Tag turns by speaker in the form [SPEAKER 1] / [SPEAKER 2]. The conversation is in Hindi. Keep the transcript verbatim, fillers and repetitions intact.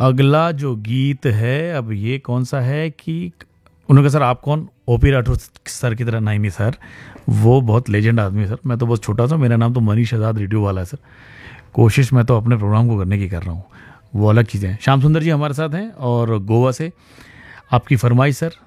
[SPEAKER 1] अगला जो गीत है अब ये कौन सा है कि उन्होंने कहा सर आप कौन? ओपी राठौर सर की तरह। नहीं नहीं सर, वो बहुत लेजेंड आदमी है सर, मैं तो बहुत छोटा सा, मेरा नाम तो मनीष आज़ाद रेडियो वाला है सर। कोशिश मैं तो अपने प्रोग्राम को करने की कर रहा हूँ, वो अलग चीज़ें हैं। श्याम सुंदर जी हमारे साथ हैं और गोवा से आपकी फरमाइश सर।